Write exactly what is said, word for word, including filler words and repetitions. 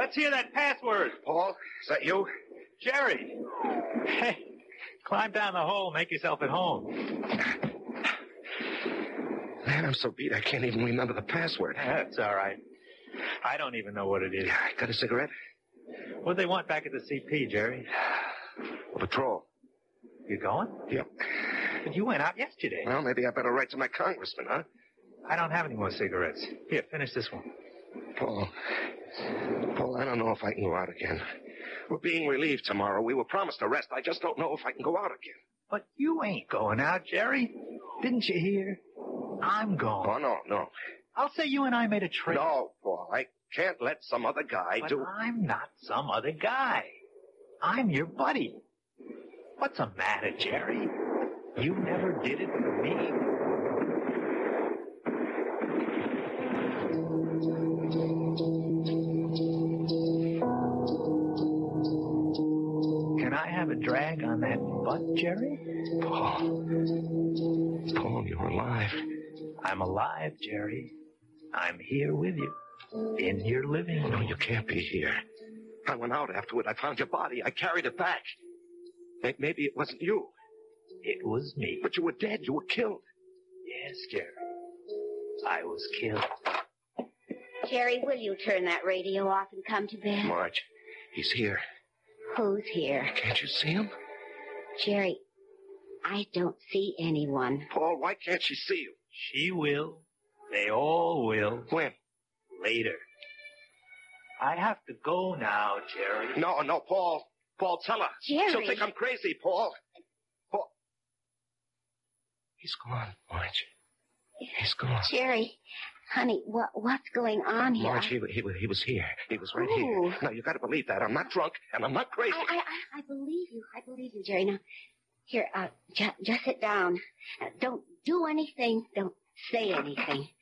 Let's hear that password. Paul, is that you? Jerry. Hey, climb down the hole, make yourself at home. Man, I'm so beat I can't even remember the password. That's all right. I don't even know what it is. Yeah, got a cigarette? What do they want back at the C P, Jerry? A patrol. You going? Yep. But you went out yesterday. Well, maybe I better write to my congressman, huh? I don't have any more cigarettes. Here, finish this one. Paul. Paul, I don't know if I can go out again. We're being relieved tomorrow. We were promised a rest. I just don't know if I can go out again. But you ain't going out, Jerry. Didn't you hear? I'm going. Oh, no, no. I'll say you and I made a trade. No, Paul, I can't let some other guy but do... I'm not some other guy. I'm your buddy. What's the matter, Jerry? You never did it for me. Can I have a drag on that butt, Jerry? Paul. Paul, you're alive. I'm alive, Jerry. I'm here with you. In your living room. No, you can't be here. I went out afterward. I found your body. I carried it back. Maybe it wasn't you. It was me. But you were dead. You were killed. Yes, Jerry. I was killed. Jerry, will you turn that radio off and come to bed? Marge, he's here. Who's here? Can't you see him? Jerry, I don't see anyone. Paul, why can't she see you? She will. They all will. When? Later. I have to go now, Jerry. No, no, Paul. Paul, tell her. Jerry. She'll think I'm crazy, Paul. Paul. He's gone, Marge. He's gone. Jerry, honey, what what's going on here? Marge, he, he, he was here. He was right Ooh. here. Now, you got to believe that. I'm not drunk, and I'm not crazy. I, I, I, I believe you. I believe you, Jerry. Now, here, uh, ju- just sit down. Uh, don't do anything. Don't say anything.